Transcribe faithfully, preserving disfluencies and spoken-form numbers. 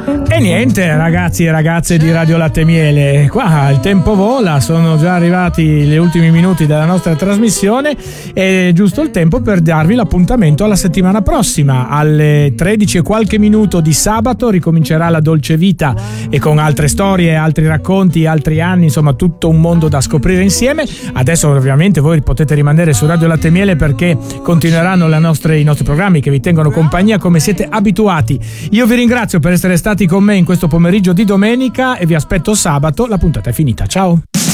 E niente, ragazzi e ragazze di Radio Latte Miele, qua il tempo vola, sono già arrivati gli ultimi minuti della nostra trasmissione, è giusto il tempo per darvi l'appuntamento alla settimana prossima. Alle tredici e qualche minuto di sabato ricomincerà La Dolce Vita, e con altre storie, altri racconti, altri anni, insomma tutto un mondo da scoprire insieme. Adesso ovviamente voi potete rimanere su Radio Latte Miele, perché continueranno le nostre, i nostri programmi che vi tengono compagnia come siete abituati. Io vi ringrazio per essere stati con me in questo pomeriggio di domenica e vi aspetto sabato. La puntata è finita, ciao.